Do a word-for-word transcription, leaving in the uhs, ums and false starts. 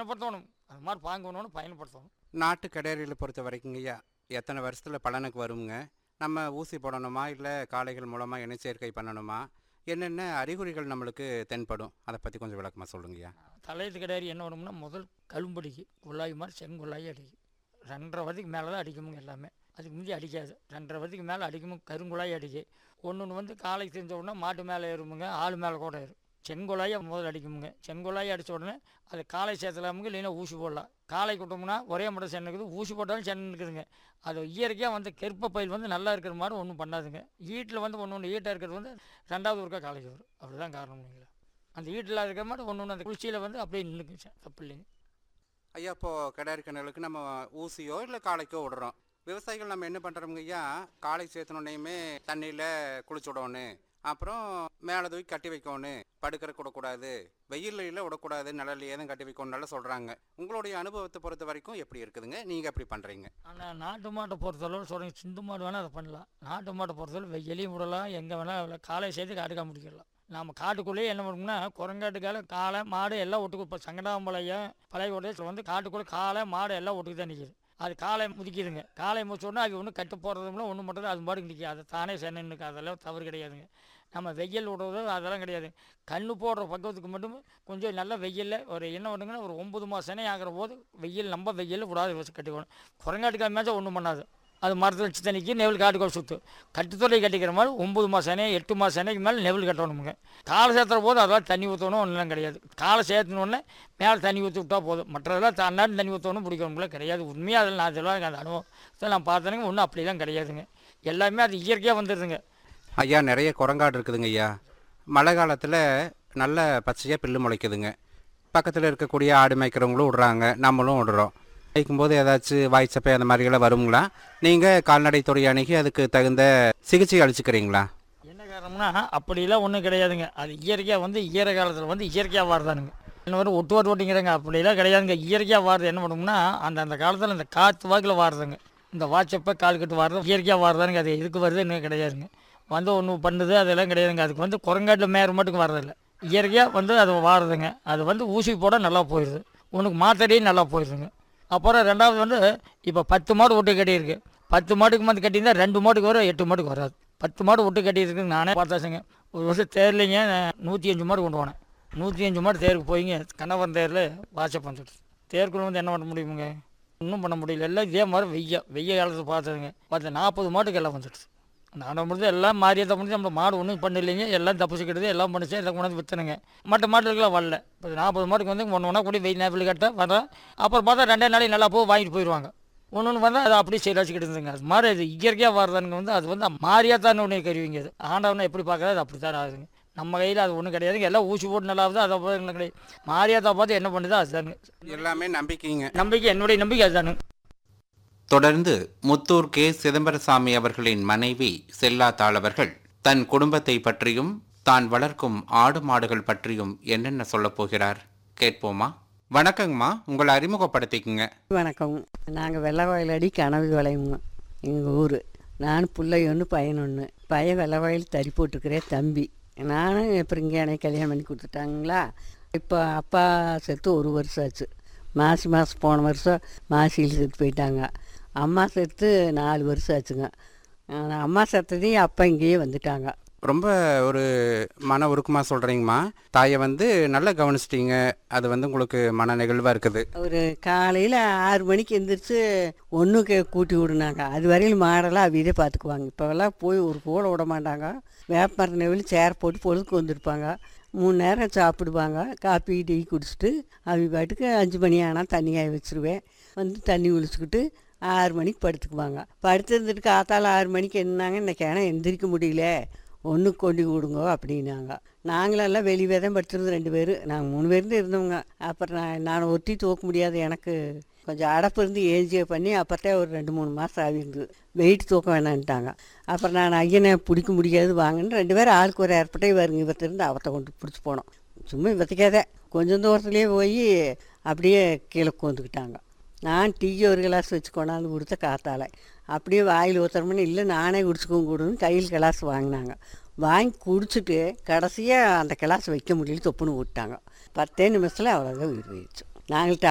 பயன்படுத்தணும். அது மாதிரி பாங்கணும் பயன்படுத்தணும். நாட்டு கிடேரியில் பொறுத்த வரைக்குங்கய்யா எத்தனை வருஷத்தில் பலனுக்கு வருங்க? நம்ம ஊசி போடணுமா, இல்லை காளைகள் மூலமாக இனச்சேர்க்கை பண்ணணுமா? என்னென்ன அறிகுறிகள் நம்மளுக்கு தென்படும்? அதை பற்றி கொஞ்சம் விளக்கமாக சொல்லுங்கய்யா. தலையத்து கிடாரி என்ன பண்ணும்னா முதல் கழும்படிக்கு குள்ளாய் மாதிரி செங்குள்ளாயி அடிக்கும். ரெண்டரை வதிக்கு மேலே தான் அடிக்குமுங்க எல்லாமே. அதுக்கு முந்தி அடிக்காது. ரெண்டரை வதிக்கு மேலே அடிக்குமுங்க கருங்குழாய் அடிக்கும். ஒன்று ஒன்று வந்து காலை தெரிஞ்ச உடனே மாட்டு மேலே ஏறுமுங்க, ஆள் மேலே கூட ஏறும். செங்கொலாயை முதல் அடிக்குமுங்க. செங்கொலாயை அடித்த உடனே அது காலை சேர்த்தலாமுங்க, இல்லைன்னா ஊசி போடலாம். காலை கொட்டோம்னா ஒரே மட்டும் சென்னுக்குது, ஊசி போட்டாலும் சென்னு இருக்குதுங்க. அது இயற்கையாக வந்து கெருப்ப பயில் வந்து நல்லா இருக்கிற மாதிரி ஒன்றும் பண்ணாதுங்க. ஈட்டில் வந்து ஒன்று ஒன்று ஈட்டாக இருக்கிறது வந்து ரெண்டாவது ஒருக்கா காலைக்கு வரும். அப்படிதான் காரணம் இல்லைங்களா. அந்த ஈட்டில் இருக்கிற மாதிரி ஒன்று ஒன்று அந்த குளிர்ச்சியில் வந்து அப்படியே நின்றுக்குச்சு. தப்பு இல்லைங்க ஐயா. இப்போது கிடாரி கண்ணுகளுக்கு நம்ம ஊசியோ இல்லை காளைக்கோ விடுறோம். விவசாயிகள் நம்ம என்ன பண்ணுறோங்க ஐயா, காளை சேர்த்தனோடனையுமே தண்ணியில் குளிச்சு விடணும், அப்புறம் மேலே தூக்கி கட்டி வைக்கணும், படுக்கிற விடக்கூடாது, வெயிலில் விடக்கூடாது, நிழல்லையே தான் கட்டி வைக்கணும்னால சொல்கிறாங்க. உங்களுடைய அனுபவத்தை பொறுத்த வரைக்கும் எப்படி இருக்குதுங்க? நீங்கள் எப்படி பண்ணுறீங்க? ஆனால் நாட்டு மாட்டை பொறுத்தளவு சொல்கிறீங்க, சிந்து மாடு வேணால் அதை பண்ணலாம். நாட்டு மாட்டை பொறுத்தளவு வெயிலையும் விடலாம், எங்கே வேணால் காலை சேர்த்து காட்டுக்காம முடிக்கலாம். நம்ம காட்டுக்குள்ளேயே என்ன பண்ணோம்னா குரங்காட்டுக்கால காலை மாடு எல்லாம் ஒட்டுக்கு. இப்போ சங்கடாம்பாளையம் பழைய கோட்டையில் வந்து காட்டுக்குள்ளே காலை மாடு எல்லாம் ஒட்டுக்கு தான் நிற்கிது. அது காலை முதிக்குதுங்க. காலை முடிச்சோடனே அது ஒன்றும் கட்டு போடுறதுல ஒன்றும் மட்டும் அது பாட்டுக்கு நிற்கி, அதை தானே சென்னுக்கு. அதெல்லாம் தவறு கிடையாதுங்க. நம்ம வெயில் விடுறது அதெல்லாம் கிடையாது. கண்ணு போடுற பக்குவத்துக்கு மட்டும் கொஞ்சம் நல்ல வெயிலில் ஒரு என்ன பண்ணுங்கன்னா ஒரு ஒம்பது மாதம் சென்னை ஆகிற போது வெயில் நம்ம வெயில் விடாது வச்சு கட்டிக்கணும். குரங்காட்டுக்காக மேட்சா ஒன்றும் பண்ணாது. அது மரத்தில் வச்சு தண்ணிக்கு நெவில் காட்டுக்கோள் சுற்று கட்டுத்தொலை கட்டிக்கிற மாதிரி ஒம்பது மாதம் சென்னை எட்டு மாதம் சென்னைக்கு மேலே நெவில் கட்டணுமுங்க. காலை சேர்த்துற போது அதெல்லாம் தண்ணி ஊற்றணும் ஒன்றும் கிடையாது. காலை சேர்த்துனோடனே மேலே தண்ணி ஊற்றி விட்டால் போதும். மற்றதெல்லாம் தன்னாடி தண்ணி ஊற்றணும் பிடிக்கணும்ல கிடையாது. உண்மையாக அதில் நான் இதெல்லாம் அந்த அனுபவத்தை நான் பார்த்தேனுங்க. ஒன்றும் அப்படிலாம் கிடையாதுங்க. எல்லாமே அது இயற்கையாக வந்துடுதுங்க. ஐயா, நிறைய குரங்காடு இருக்குதுங்க ஐயா. மழை காலத்தில் நல்ல பச்சையாக பில்லு முளைக்குதுங்க. பக்கத்தில் இருக்கக்கூடிய ஆடு மேய்க்கிறவங்களும் விடுறாங்க, நம்மளும் விடுறோம். மேய்க்கும்போது ஏதாச்சும் வாய்ச்சப்பை அந்த மாதிரிலாம் வருங்களா? நீங்கள் கால்நடைத்துறை அணுகி அதுக்கு தகுந்த சிகிச்சை அளிச்சுக்கிறீங்களா? என்ன காரணம்னா அப்படிலாம் ஒன்றும் கிடையாதுங்க. அது இயற்கையாக வந்து ஈர காலத்தில் வந்து இயற்கையாக வாடுதானுங்க. என்ன வரும் ஒட்டுவார் ஓட்டிங்கிறாங்க, அப்படிலாம் கிடையாதுங்க. இயற்கையாக வாடுறது என்ன பண்ணும்னா அந்த அந்த காலத்தில் இந்த காற்று வாக்கில் வாடுறதுங்க. இந்த வாய்ச்சப்பை கால் கட்டு வாடுறது இயற்கையாக வாடுதானுங்க. அது எதுக்கு வருது இன்னும் கிடையாதுங்க. வந்து ஒன்று பண்ணுது அதெல்லாம் கிடையாதுங்க. அதுக்கு வந்து குரங்காட்டில் மேற மட்டும் வர்றதில்லை. இயற்கையாக வந்து அது வாடுறதுங்க. அது வந்து ஊசி போட நல்லா போயிடுது. உனக்கு மாத்தடியும் நல்லா போயிடுதுங்க. அப்புறம் ரெண்டாவது வந்து இப்போ பத்து மாடு ஒட்டு கட்டியிருக்கு. பத்து மாட்டுக்கு வந்து கட்டியிருந்தால் ரெண்டு மாட்டுக்கு வரும், எட்டு மாட்டுக்கு வராது. பத்து மாடு ஒட்டு கட்டியிருக்குன்னு நானே பார்த்தாச்சுங்க. ஒரு வருஷம் தேர்லிங்க நூற்றி அஞ்சு மாடு கொண்டு போனேன். நூற்றி அஞ்சு மாடு தேருக்கு போயிங்க கணவன் தேரில் வாட்சப் வந்துட்டு தேருக்குள்ள வந்து என்ன பண்ண முடியுமுங்க? ஒன்றும் பண்ண முடியல. எல்லாம் இதே மாதிரி வெய்ய வெய்ய காலத்தை பார்த்ததுங்க. பார்த்து நாற்பது மாட்டுக்கு எல்லாம் வந்துடுச்சு. அந்த ஆண்டை முடிஞ்சு எல்லாம் மாறியத்தை முடிஞ்சு நம்ம மாடு ஒன்றும் பண்ண இல்லைங்க. எல்லாம் தப்பிச்சுக்கிட்டது எல்லாம் பண்ணிச்சு. எல்லாம் கொண்டாந்து விற்றுனுங்க. மற்ற மாட்டுக்கெல்லாம் வரல. இப்போ நாற்பது மாட்டுக்கு வந்து ஒன்று ஒன்றா கூடி வெயில் நேப்பில் கட்ட வரோம். அப்புறம் பார்த்தா ரெண்டே நாளைக்கு நல்லா போய் வாங்கிட்டு போயிடுவாங்க. ஒன்று ஒன்று வந்தால் அது அப்படியே செயலாச்சிக்கிட்டு இருந்துங்க. அது மாதிரி அது இயற்கையாக வர்றதானுங்க. வந்து அது வந்து மாறியாக தான் ஒன்று கருவிங்க. அது ஆண்டவனை எப்படி பார்க்குறது அது அப்படி தான் ஆகுதுங்க. நம்ம கையில் அது ஒன்றும் கிடையாதுங்க. எல்லாம் ஊசி போட்டு நல்லா ஆகுது. அதை போல கிடையாது. மாறியாக பார்த்து என்ன பண்ணுதோ அதுதானுங்க. எல்லாமே நம்பிக்கைங்க. நம்பிக்கை என்னுடைய நம்பிக்கை அதுதானுங்க. தொடர்ந்து முத்தூர் கே சிதம்பரசாமி அவர்களின் மனைவி செல்லாத்தாள் அவர்கள் தன் குடும்பத்தை பற்றியும் தான் வளர்க்கும் ஆடு மாடுகள் பற்றியும் என்னென்ன சொல்லப் போகிறார் கேட்போமா? வணக்கங்கம்மா, உங்களை அறிமுகப்படுத்திக்குங்க. வணக்கம். நாங்கள் வெள்ளவாயில் அடி கனவு விளையுங்க எங்கள் ஊர். நான் பிள்ளை ஒன்று பையன் ஒன்று. பையன் வெள்ளவாயில் தறி போட்டுக்கிறேன் தம்பி. நானும் அப்புறம் இங்கே எனக்கு கல்யாணம் பண்ணி கொடுத்துட்டாங்களா. இப்போ அப்பா செத்து ஒரு வருஷம் ஆச்சு. மாசி மாதம் போன வருஷம் மாசியில் செத்து போயிட்டாங்க. அம்மா செத்து நாலு வருஷம் ஆச்சுங்க. அம்மா செத்ததையும் அப்பா இங்கேயே வந்துட்டாங்க. ரொம்ப ஒரு மன உருக்கமாக சொல்கிறீங்கம்மா. தாயை வந்து நல்லா கவனிச்சிட்டிங்க. அது வந்து உங்களுக்கு மன நெகிழ்வாக இருக்குது. ஒரு காலையில் ஆறு மணிக்கு எழுந்திரிச்சு ஒன்றுக்கு கூட்டி விடுனாங்க. அது வரையில் மாடெல்லாம் அவிதே பார்த்துக்குவாங்க. இப்போல்லாம் போய் ஒரு கூட விட மாட்டாங்க. வேப்பமர நெவில் சேர் போட்டு பொழுதுக்கு வந்திருப்பாங்க. மூணு நேரம் சாப்பிடுவாங்க. காப்பி டீ குடிச்சிட்டு அவி பாட்டுக்கு அஞ்சு மணி ஆனால் தண்ணியாக வச்சுருவேன். வந்து தண்ணி குளிச்சுக்கிட்டு ஆறு மணிக்கு படுத்துக்குவாங்க. படுத்து இருந்துட்டு காத்தால் ஆறு மணிக்கு என்னாங்க இன்றைக்கி ஆனால் எந்திரிக்க முடியல, ஒன்று கொண்டு விடுங்க அப்படின்னாங்க. நாங்களெல்லாம் வெளியே தான் படுத்துருந்து ரெண்டு பேர். நாங்கள் மூணு பேருந்து இருந்தவங்க. அப்புறம் நான் நான் ஒட்டி தூக்க முடியாது. எனக்கு கொஞ்சம் அடப்பு இருந்து ஏஜியை பண்ணி அப்போத்தான் ஒரு ரெண்டு மூணு மாதம் ஆகிருந்து வெயிட் தூக்க வேணான்ட்டாங்க. அப்புறம் நான் ஐயனை பிடிக்க முடியாது வாங்கன்னு ரெண்டு பேரும் ஆளுக்கு ஒரு ஏற்பட்டே வருங்க. இவத்திருந்து அவத்தை கொண்டு பிடிச்சி போனோம். சும்மா இவத்துக்காதே கொஞ்சம் தூரத்துலேயே போய் அப்படியே கீழே கோந்துக்கிட்டாங்க. நான் டீ ஒரு கிளாஸ் வச்சு கொண்டாந்து கொடுத்த காத்தால அப்படியே வாயில் ஊற்றுறோம்னு இல்லை நானே குடிச்சுக்கோங்க கொடுன்னு கையில் கிளாஸ் வாங்கினாங்க. வாங்கி குடிச்சிட்டு கடைசியாக அந்த கிளாஸ் வைக்க முடியல தொப்புன்னு விட்டாங்க. பத்தே நிமிஷத்தில் அவ்வளோதான் உயிர் போயிடுச்சு. நாங்கள்கிட்ட